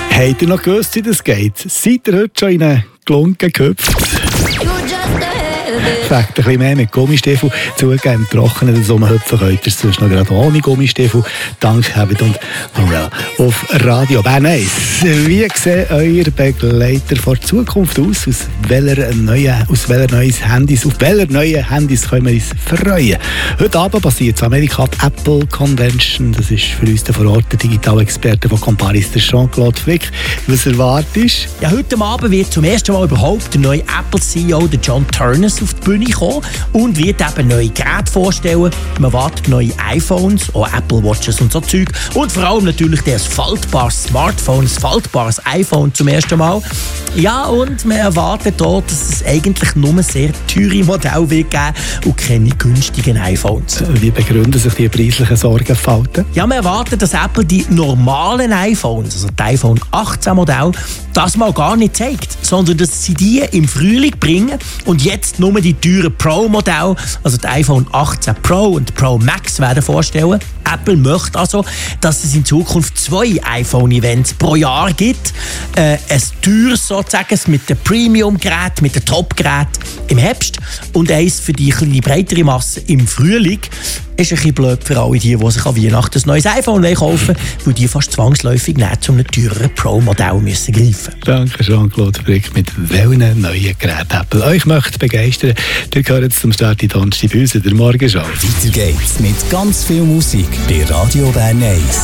Habt ihr noch gewusst, wie das geht? Seid ihr heute schon in einen Glunken gehüpft? Fängt ein bisschen mehr mit Gummistiefel. Zugeben, im Trockenen den Sommer hüpfen könnt ihr es sonst noch gerade ohne Gummistiefel. Dank Habit und Umbrella auf Radio Bern 1. Wie sehen euer Begleiter vor der Zukunft aus? Auf welcher neuen Handys können wir uns freuen? Heute Abend passiert in Amerika die Apple Convention. Das ist für uns der vor Ort der Digitalexperte von Comparis, der Jean-Claude Frick. Was erwartest du? Ja, heute Abend wird zum ersten Mal überhaupt der neue Apple-CEO, der John Ternus, auf die Bühne kommen und wird eben neue Geräte vorstellen. Man wartet neue iPhones, auch Apple Watches und so Zeug. Und vor allem natürlich das faltbares Smartphone, das faltbares iPhone zum ersten Mal. Ja, und man erwartet auch, dass es eigentlich nur sehr teure Modelle wird geben und keine günstigen iPhones. Wie begründen sich die preislichen Sorgenfalten? Ja, man erwartet, dass Apple die normalen iPhones, also die iPhone 18 Modell, das mal gar nicht zeigt, sondern dass sie die im Frühling bringen und jetzt nur die teuren Pro-Modelle, also die iPhone 18 Pro und Pro Max werden vorstellen. Apple möchte also, dass es in Zukunft 2 iPhone-Events pro Jahr gibt. Ein teures sozusagen mit den Premium-Geräten, mit den Top-Geräten im Herbst und eins für die kleine breitere Masse im Frühling. Ist ein bisschen blöd für alle die sich an Weihnachten ein neues iPhone kaufen wollen, weil die fast zwangsläufig nicht zu einem teureren Pro-Modell müssen greifen. Danke, Jean-Claude Frick. Mit welchen neuen Geräten Apple euch möchte begeistern, ihr gehört jetzt zum Start in die Donnerstag bei uns in der Morgenschau. Weiter geht's mit ganz viel Musik bei Radio Bern 1.